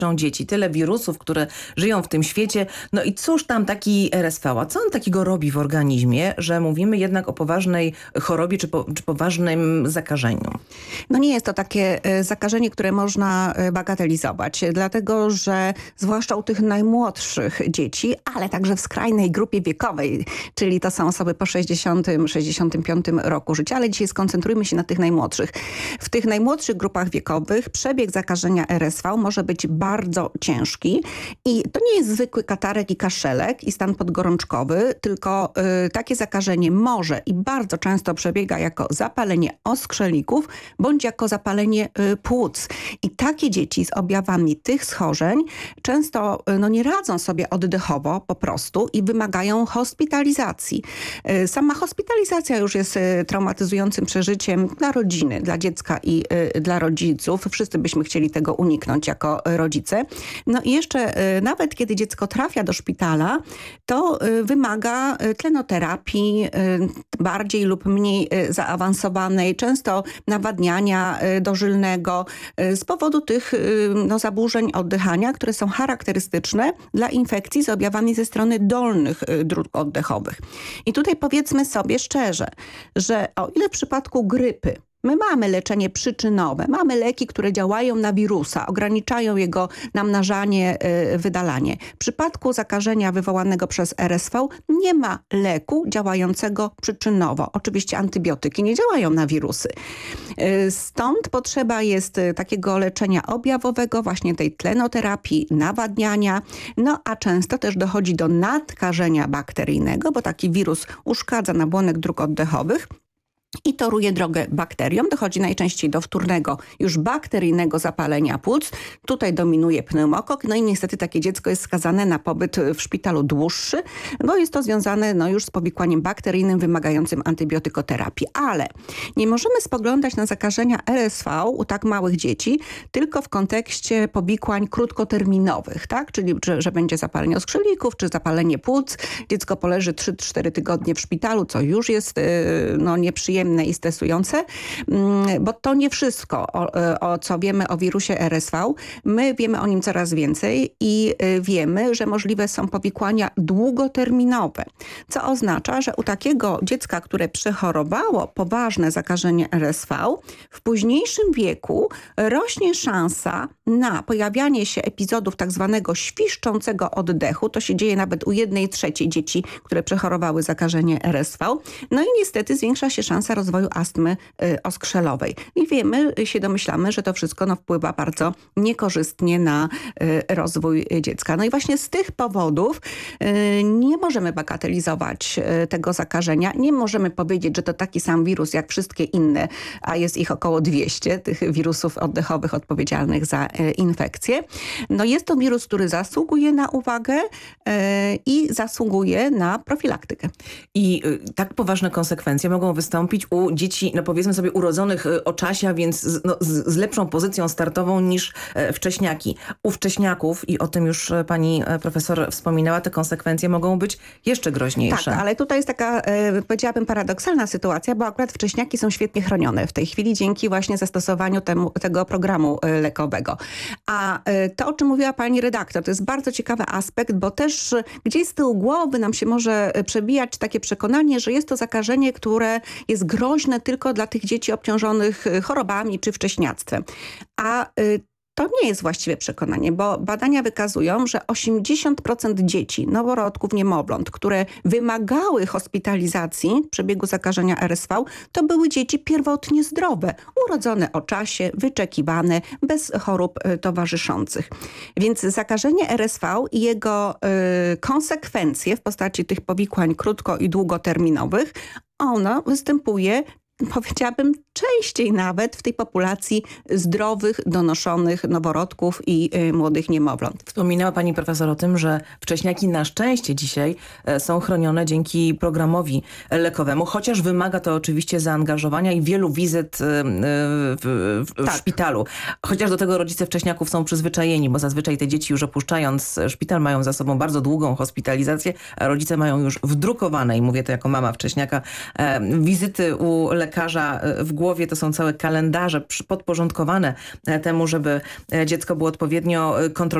dzieci, tyle wirusów, które żyją w tym świecie. No i cóż tam taki RSV? A co on takiego robi w organizmie, że mówimy jednak o poważnej chorobie czy poważnym zakażeniu? No nie jest to takie zakażenie, które można bagatelizować, dlatego że zwłaszcza u tych najmłodszych dzieci, ale także w skrajnej grupie wiekowej, czyli to są osoby po 60-65 roku życia, ale dzisiaj skoncentrujmy się na tych najmłodszych. W tych najmłodszych grupach wiekowych przebieg zakażenia RSV może być bardzo ciężki i to nie jest zwykły katarek i kaszelek i stan podgorączkowy, tylko takie zakażenie może i bardzo często przebiega jako zapalenie oskrzelików bądź jako zapalenie płuc. I takie dzieci z objawami tych schorzeń często nie radzą sobie oddechowo po prostu i wymagają hospitalizacji. Sama hospitalizacja już jest traumatyzującym przeżyciem dla rodziny, dla dziecka i dla rodziców. Wszyscy byśmy chcieli tego uniknąć jako rodzice. No i jeszcze nawet kiedy dziecko trafia do szpitala, to wymaga tlenoterapii bardziej lub mniej zaawansowanej, często nawadniania dożylnego z powodu tych zaburzeń oddychania, które są charakterystyczne dla infekcji z objawami ze strony dolnych dróg oddechowych. I tutaj powiedzmy sobie szczerze, że o ile w przypadku grypy my mamy leczenie przyczynowe, mamy leki, które działają na wirusa, ograniczają jego namnażanie, wydalanie. W przypadku zakażenia wywołanego przez RSV nie ma leku działającego przyczynowo. Oczywiście antybiotyki nie działają na wirusy. Stąd potrzeba jest takiego leczenia objawowego, właśnie tej tlenoterapii, nawadniania, no a często też dochodzi do nadkażenia bakteryjnego, bo taki wirus uszkadza nabłonek dróg oddechowych i toruje drogę bakteriom. Dochodzi najczęściej do wtórnego, już bakteryjnego zapalenia płuc. Tutaj dominuje pneumokok. No i niestety takie dziecko jest skazane na pobyt w szpitalu dłuższy, bo jest to związane już z powikłaniem bakteryjnym wymagającym antybiotykoterapii. Ale nie możemy spoglądać na zakażenia RSV u tak małych dzieci tylko w kontekście powikłań krótkoterminowych, tak? Czyli że będzie zapalenie oskrzelików, czy zapalenie płuc. Dziecko poleży 3-4 tygodnie w szpitalu, co już jest nieprzyjemne i stresujące, bo to nie wszystko, o co wiemy o wirusie RSV. My wiemy o nim coraz więcej i wiemy, że możliwe są powikłania długoterminowe, co oznacza, że u takiego dziecka, które przechorowało poważne zakażenie RSV, w późniejszym wieku rośnie szansa na pojawianie się epizodów tak zwanego świszczącego oddechu. To się dzieje nawet u 1/3 dzieci, które przechorowały zakażenie RSV. No i niestety zwiększa się szansa rozwoju astmy oskrzelowej. I wiemy, się domyślamy, że to wszystko wpływa bardzo niekorzystnie na rozwój dziecka. No i właśnie z tych powodów nie możemy bagatelizować tego zakażenia. Nie możemy powiedzieć, że to taki sam wirus jak wszystkie inne, a jest ich około 200, tych wirusów oddechowych odpowiedzialnych za infekcję. No jest to wirus, który zasługuje na uwagę i zasługuje na profilaktykę. I tak poważne konsekwencje mogą wystąpić u dzieci, powiedzmy sobie, urodzonych o czasie, a więc z lepszą pozycją startową niż wcześniaki. U wcześniaków, i o tym już pani profesor wspominała, te konsekwencje mogą być jeszcze groźniejsze. Tak, ale tutaj jest taka, powiedziałabym, paradoksalna sytuacja, bo akurat wcześniaki są świetnie chronione w tej chwili dzięki właśnie zastosowaniu tego programu lekowego. A to, o czym mówiła pani redaktor, to jest bardzo ciekawy aspekt, bo też gdzieś z tyłu głowy nam się może przebijać takie przekonanie, że jest to zakażenie, które jest groźne tylko dla tych dzieci obciążonych chorobami czy wcześniactwem. A to nie jest właściwe przekonanie, bo badania wykazują, że 80% dzieci, noworodków, niemowląt, które wymagały hospitalizacji w przebiegu zakażenia RSV, to były dzieci pierwotnie zdrowe, urodzone o czasie, wyczekiwane, bez chorób towarzyszących. Więc zakażenie RSV i jego konsekwencje w postaci tych powikłań krótko- i długoterminowych, ono występuje, powiedziałabym, częściej nawet w tej populacji zdrowych, donoszonych noworodków i młodych niemowląt. Wspominała pani profesor o tym, że wcześniaki na szczęście dzisiaj są chronione dzięki programowi lekowemu, chociaż wymaga to oczywiście zaangażowania i wielu wizyt w szpitalu. Chociaż do tego rodzice wcześniaków są przyzwyczajeni, bo zazwyczaj te dzieci już opuszczając szpital mają za sobą bardzo długą hospitalizację, a rodzice mają już wdrukowane, i mówię to jako mama wcześniaka, wizyty u lekarza lekarza w głowie. To są całe kalendarze podporządkowane temu, żeby dziecko było odpowiednio kontrolowane.